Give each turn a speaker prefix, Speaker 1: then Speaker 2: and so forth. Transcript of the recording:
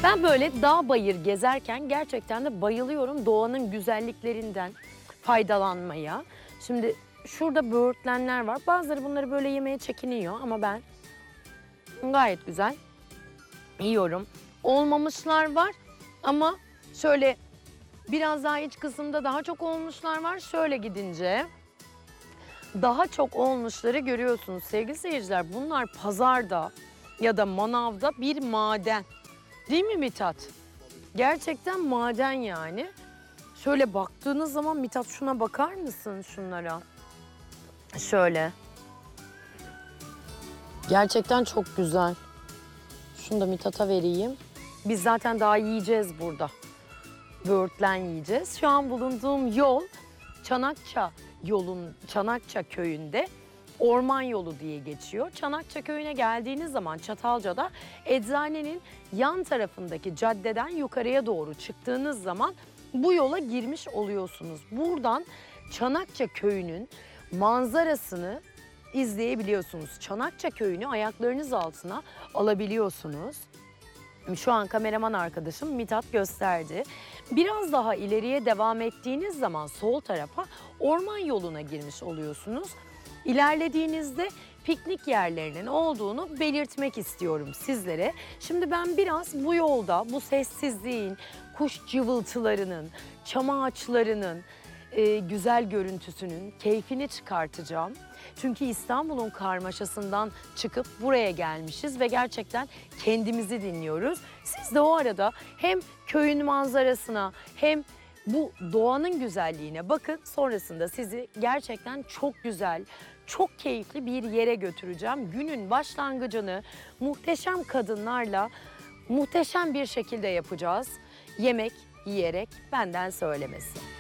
Speaker 1: Ben böyle dağ bayır gezerken gerçekten de bayılıyorum doğanın güzelliklerinden faydalanmaya. Şimdi şurada böğürtlenler var. Bazıları bunları böyle yemeye çekiniyor ama ben gayet güzel yiyorum. Olmamışlar var ama şöyle biraz daha iç kısımda daha çok olmuşlar var. Şöyle gidince daha çok olmuşları görüyorsunuz sevgili seyirciler. Bunlar pazarda ya da manavda bir maden. Değil mi Mithat? Gerçekten maden yani. Şöyle baktığınız zaman Mithat şuna bakar mısın şunlara? Şöyle. Gerçekten çok güzel. Şunu da Mithat'a vereyim. Biz zaten daha yiyeceğiz burada. Böğürtlen yiyeceğiz. Şu an bulunduğum yol Çanakça köyünde orman yolu diye geçiyor. Çanakça köyüne geldiğiniz zaman Çatalca'da eczanenin yan tarafındaki caddeden yukarıya doğru çıktığınız zaman bu yola girmiş oluyorsunuz. Buradan Çanakça köyünün manzarasını izleyebiliyorsunuz. Çanakça köyünü ayaklarınız altına alabiliyorsunuz. Şu an kameraman arkadaşım Mithat gösterdi. Biraz daha ileriye devam ettiğiniz zaman sol tarafa orman yoluna girmiş oluyorsunuz. İlerlediğinizde piknik yerlerinin olduğunu belirtmek istiyorum sizlere. Şimdi ben biraz bu yolda, bu sessizliğin, kuş cıvıltılarının, çam ağaçlarının, güzel görüntüsünün keyfini çıkartacağım. Çünkü İstanbul'un karmaşasından çıkıp buraya gelmişiz ve gerçekten kendimizi dinliyoruz. Siz de o arada hem köyün manzarasına hem bu doğanın güzelliğine bakın. Sonrasında sizi gerçekten çok güzel, çok keyifli bir yere götüreceğim. Günün başlangıcını muhteşem kadınlarla muhteşem bir şekilde yapacağız. Yemek yiyerek benden söylemesi.